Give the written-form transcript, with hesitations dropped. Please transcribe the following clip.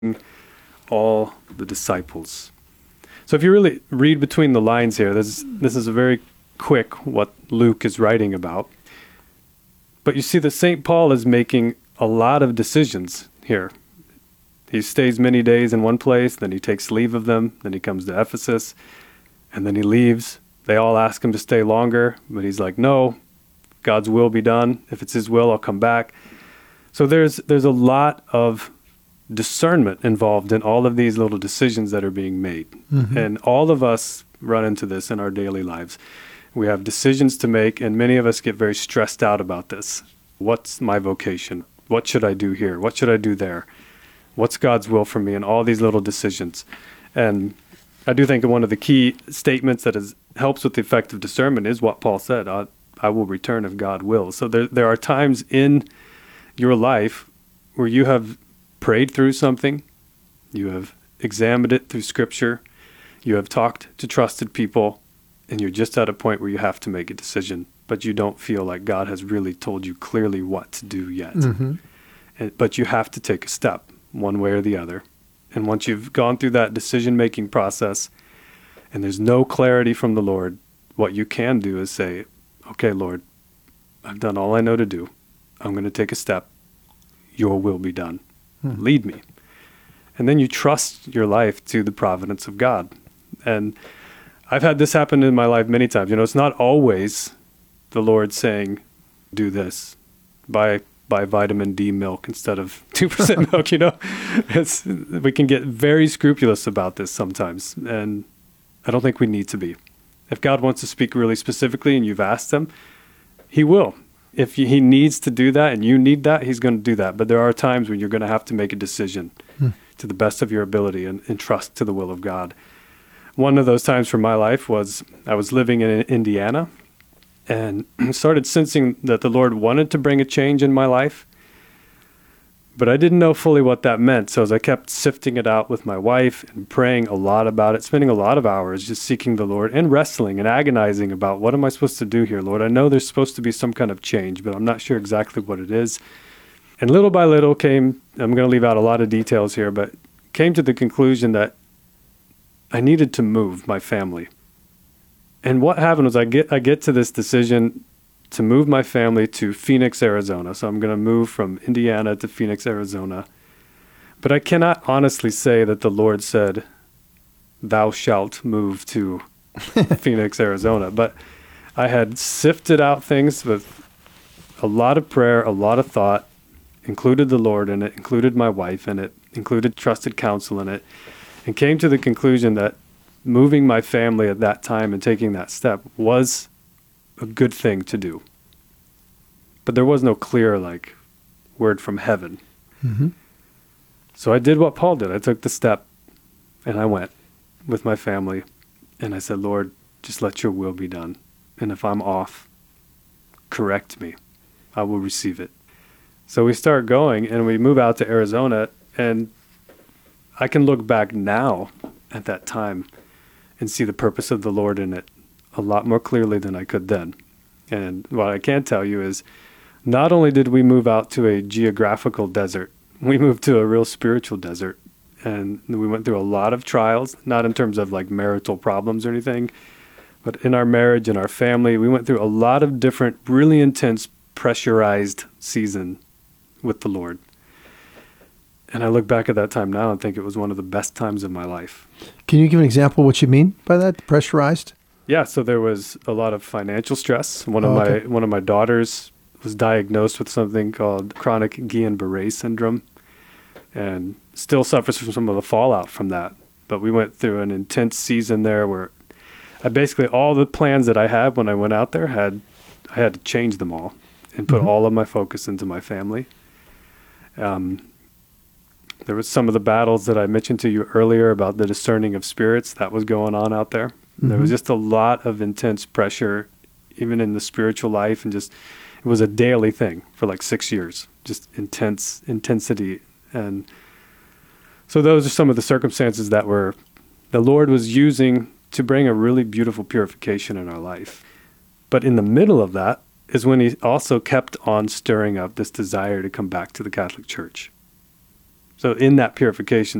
all the disciples. So if you really read between the lines here, this is a very quick what Luke is writing about. But you see that St. Paul is making a lot of decisions here. He stays many days in one place, then he takes leave of them, then he comes to Ephesus, and then he leaves. They all ask him to stay longer, but he's like, no, God's will be done. If it's his will, I'll come back. So there's a lot of discernment involved in all of these little decisions that are being made. Mm-hmm. And all of us run into this in our daily lives. We have decisions to make, and many of us get very stressed out about this. What's my vocation? What should I do here? What should I do there? What's God's will for me? And all these little decisions. And I do think one of the key statements that helps with the effective discernment is what Paul said, I will return if God wills. So there are times in your life where you have prayed through something, you have examined it through Scripture, you have talked to trusted people, and you're just at a point where you have to make a decision, but you don't feel like God has really told you clearly what to do yet. Mm-hmm. But you have to take a step, one way or the other. And once you've gone through that decision-making process, and there's no clarity from the Lord, what you can do is say, okay, Lord, I've done all I know to do. I'm going to take a step. Your will be done. Lead me. And then you trust your life to the providence of God. And I've had this happen in my life many times. It's not always the Lord saying, do this, buy vitamin D milk instead of 2% milk, we can get very scrupulous about this sometimes. And I don't think we need to be. If God wants to speak really specifically and you've asked him, he will. If he needs to do that and you need that, he's going to do that. But there are times when you're going to have to make a decision to the best of your ability and trust to the will of God. One of those times for my life was I was living in Indiana and started sensing that the Lord wanted to bring a change in my life. But I didn't know fully what that meant. So as I kept sifting it out with my wife and praying a lot about it, spending a lot of hours just seeking the Lord and wrestling and agonizing about what am I supposed to do here, Lord? I know there's supposed to be some kind of change, but I'm not sure exactly what it is. And little by little I'm going to leave out a lot of details here, but came to the conclusion that I needed to move my family. And what happened was I get to this decision to move my family to Phoenix, Arizona. So I'm going to move from Indiana to Phoenix, Arizona. But I cannot honestly say that the Lord said, thou shalt move to Phoenix, Arizona. But I had sifted out things with a lot of prayer, a lot of thought, included the Lord in it, included my wife in it, included trusted counsel in it, and came to the conclusion that moving my family at that time and taking that step was a good thing to do. But there was no clear word from heaven. Mm-hmm. So I did what Paul did. I took the step and I went with my family and I said, Lord, just let your will be done. And if I'm off, correct me. I will receive it. So we start going and we move out to Arizona, and I can look back now at that time and see the purpose of the Lord in it a lot more clearly than I could then. And what I can tell you is not only did we move out to a geographical desert, we moved to a real spiritual desert. And we went through a lot of trials, not in terms of marital problems or anything, but in our marriage and our family, we went through a lot of different, really intense, pressurized season with the Lord. And I look back at that time now and think it was one of the best times of my life. Can you give an example of what you mean by that, pressurized? Yeah, so there was a lot of financial stress. One of my daughters was diagnosed with something called chronic Guillain-Barré syndrome and still suffers from some of the fallout from that. But we went through an intense season there where I basically, all the plans that I had when I went out there, I had to change them all and put all of my focus into my family. There was some of the battles that I mentioned to you earlier about the discerning of spirits that was going on out there. Mm-hmm. There was just a lot of intense pressure, even in the spiritual life, and just, it was a daily thing for 6 years, just intensity. And so those are some of the circumstances that the Lord was using to bring a really beautiful purification in our life. But in the middle of that is when he also kept on stirring up this desire to come back to the Catholic Church. So in that purification